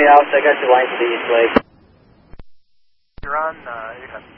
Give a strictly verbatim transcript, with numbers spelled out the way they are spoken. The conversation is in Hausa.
Alpha, I got your line to the East Lake. You're on, uh,